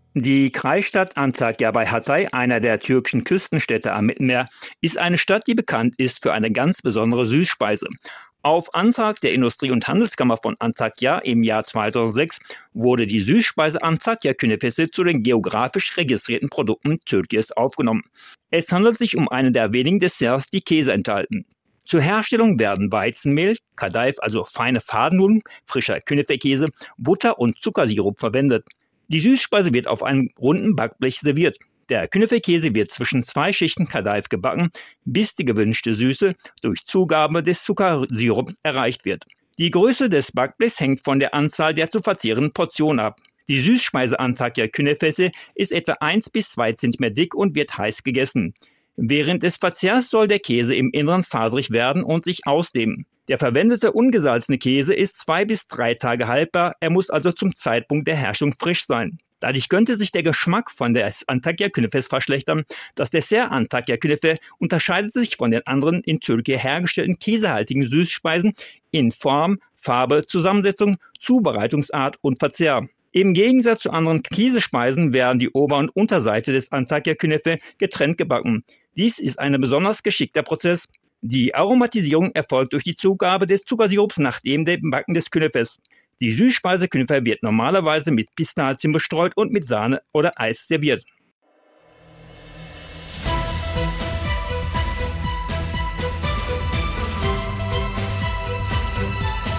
Die Kreisstadt Antakya bei Hatay, einer der türkischen Küstenstädte am Mittelmeer, ist eine Stadt, die bekannt ist für eine ganz besondere Süßspeise. Auf Antrag der Industrie- und Handelskammer von Antakya im Jahr 2006 wurde die Süßspeise Antakya Künefesi zu den geografisch registrierten Produkten Türkiens aufgenommen. Es handelt sich um einen der wenigen Desserts, die Käse enthalten. Zur Herstellung werden Weizenmehl, Kadayif, also feine Fadennudeln, frischer Künefe-Käse, Butter und Zuckersirup verwendet. Die Süßspeise wird auf einem runden Backblech serviert. Der Künefe-Käse wird zwischen zwei Schichten Kadayif gebacken, bis die gewünschte Süße durch Zugabe des Zuckersirup erreicht wird. Die Größe des Backblechs hängt von der Anzahl der zu verzehrenden Portionen ab. Die Süßspeise Antakya Künefesi ist etwa 1 bis 2 cm dick und wird heiß gegessen. Während des Verzehrs soll der Käse im Inneren faserig werden und sich ausdehnen. Der verwendete ungesalzene Käse ist 2 bis 3 Tage haltbar, er muss also zum Zeitpunkt der Herstellung frisch sein. Dadurch könnte sich der Geschmack von der Antakya Künefes verschlechtern. Das Dessert Antakya Künefe unterscheidet sich von den anderen in Türkei hergestellten käsehaltigen Süßspeisen in Form, Farbe, Zusammensetzung, Zubereitungsart und Verzehr. Im Gegensatz zu anderen Käsespeisen werden die Ober- und Unterseite des Antakya Künefe getrennt gebacken. Dies ist ein besonders geschickter Prozess. Die Aromatisierung erfolgt durch die Zugabe des Zuckersirups nach dem Backen des Künefes. Die Süßspeise Künefe wird normalerweise mit Pistazien bestreut und mit Sahne oder Eis serviert.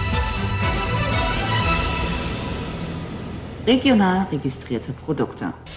Regional registrierte Produkte.